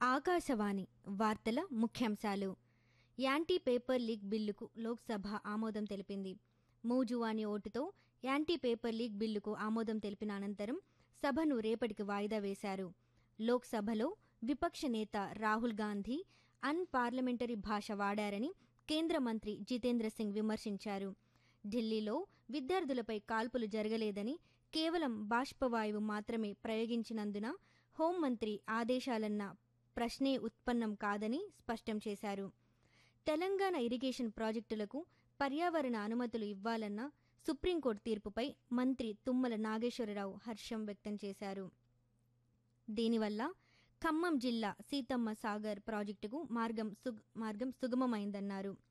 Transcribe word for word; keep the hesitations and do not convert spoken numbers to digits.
ఆకాశవాణి వార్తల ముఖ్యాంశాలు. Anti paper leak బిల్లుకు లోక్సభ ఆమోదం తెలిపింది. మూజువాణి ఓటుతో యాంటీ పేపర్ లీక్ బిల్లుకు ఆమోదం తెలిపిన అనంతరం సభను రేపటికి వాయిదా వేశారు. లోక్సభలో విపక్ష నేత రాహుల్ గాంధీ అన్ పార్లమెంటరీ భాష వాడారని కేంద్ర మంత్రి జితేంద్ర సింగ్ విమర్శించారు. ఢిల్లీలో విద్యార్థులపై కాల్పులు జరగలేదని, కేవలం బాష్పవాయువు మాత్రమే ప్రయోగించినందున హోంమంత్రి ఆదేశాలన్న ప్రశ్నే ఉత్పన్నం కాదని స్పష్టం చేశారు. తెలంగాణ ఇరిగేషన్ ప్రాజెక్టులకు పర్యావరణ అనుమతులు ఇవ్వాలన్న సుప్రీంకోర్టు తీర్పుపై మంత్రి తుమ్మల నాగేశ్వరరావు హర్షం వ్యక్తం చేశారు. దీనివల్ల ఖమ్మం జిల్లా సీతమ్మ సాగర్ ప్రాజెక్టుకు మార్గం సుగ్ మార్గం సుగమమైందన్నారు.